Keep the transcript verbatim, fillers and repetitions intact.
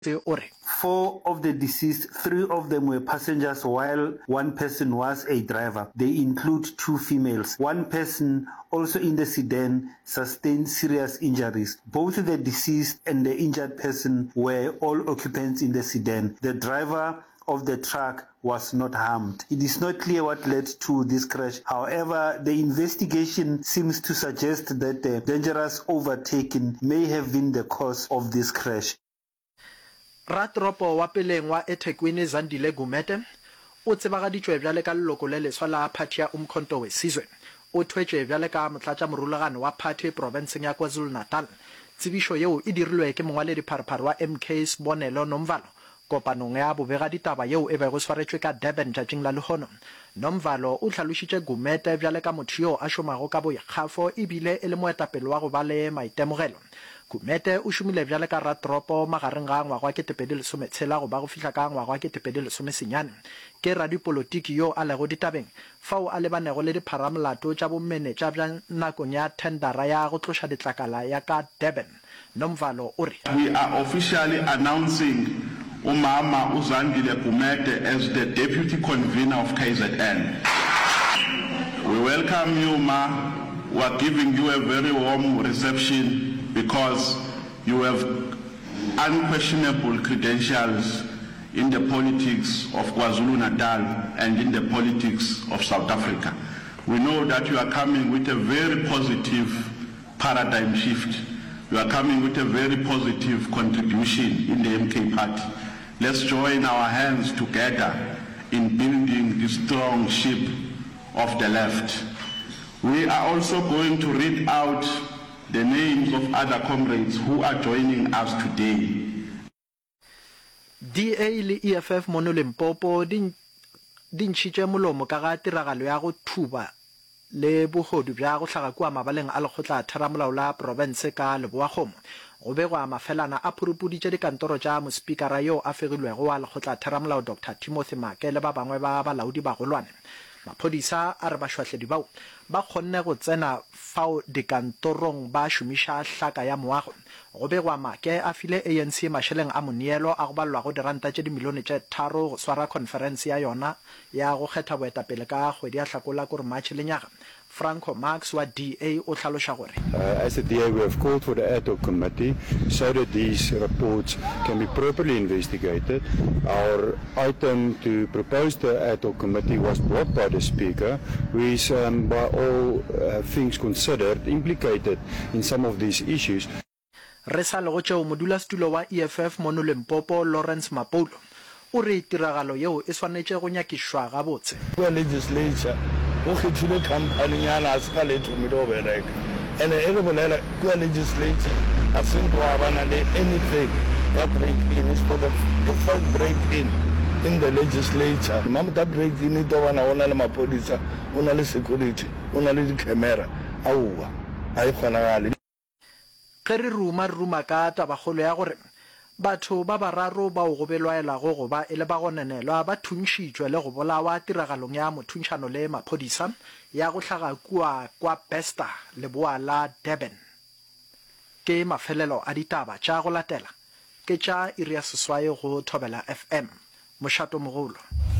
Four of the deceased, three of them were passengers while one person was a driver. They include two females. One person also in the sedan sustained serious injuries. Both the deceased and the injured person were all occupants in the sedan. The driver of the truck was not harmed. It is not clear what led to this crash. However, the investigation seems to suggest that the dangerous overtaking may have been the cause of this crash. Ratropo wa peleng wa eThekwini Zandile Gumede o tsebagaditšwe bjale ka leloko le leswa la phathi ya Umkhonto weSizwe o thwetšwe bjale ka motlatša morulagano wa phathi provinceng ya KwaZulu-Natal. Tsebišo yeo e dirilwe ke mongwaledi pharapara wa M K Sibonelo Nomvalo kopanong ya bobega ditaba yeo e bego swaretswe ka Durban tšatšing la lehono. Nomvalo o tlhalošitše Gumede bjale ka motho yo a šomago ka boikgafo ebile e le moetapele wa go ba le maitemogelo. Gumede o šomile bjale ka ratropo magareng ga ngwaga wa ketepedi lesome tshela go ba go fihla ka ngwaga wa ketepedi lesome senyane ke radipolotiki yo a lego ditabeng fao a lebanego le dipharamolato tša bomenetša bja nakong ya tendera ya go tloša ditlakala ya ka Durban. Nomvalo o re, we are officially announcing Umama Uzandile Gumede as the deputy convener of K Z N. We welcome you, Ma. We are giving you a very warm reception because you have unquestionable credentials in the politics of KwaZulu-Natal and in the politics of South Africa. We know that you are coming with a very positive paradigm shift. You are coming with a very positive contribution in the M K party. Let's join our hands together in building the strong ship of the left. We are also going to read out the names of other comrades who are joining us today. D A le E F F mono Limpopo din ntšhitše molomo ka ga tiragalo ya go thuba le bogodu bja go hlaga kua mabaleng a lekgotla theramolao la province ka leboagomo go begwa mafelana a phurupuditše dikantoro tša mospikara yo a fegilwego wa lekgotla theramolao Doctor Timothy Make le ba bangwe ba balaodi bagolwane. Maphodisa a re bašwahledi bao ba kgonne go tsena fao dikantorong ba šomiša hlaka ya moago go begwa Make a file A N C mašeleng a moneelo a go balwa go diranta tše dimilione tše tharo go swara conference ya yona ya go kgetha boetapele ka kgwedi ya Hlakola kore Matšhe lenyaga. Franco Marx wa D A o tlhaloša gore Uh, as the D A, we have called for the ad hoc committee so that these reports can be properly investigated. Our item to propose the ad hoc committee was brought by the Speaker, who is, um, by all uh, things considered, implicated in some of these issues. Re sa lego tšeo modulasetulo wa E F F mono Limpopo Lawrence Mapoulo o re tiragalo yeo e swanetše go nyakišwa gabotse. Legislature go kgethile company yana a se ka letho mme go bereka and e re bolela kua legislature a se go abana le anything that break in is for the, the first break in in the legislature. Mama that break in it wana ona le mapodisa ona le security ona le di-camera aowa a e kgonagale. Ge re ruma ruma ka tabagolo ya gore batho ba bararo ba go belwaelago go ba e le ba go nenelwa ba thuntšhitšwe le go bolawa tiragalong ya mothuntšhano le maphodisa ya go hlaga kua kwa Besta leboa la Durban. Ke mafelelo a ditaba tša go latela ke tša iri ya seswai go Thobela F M mošato mogolo.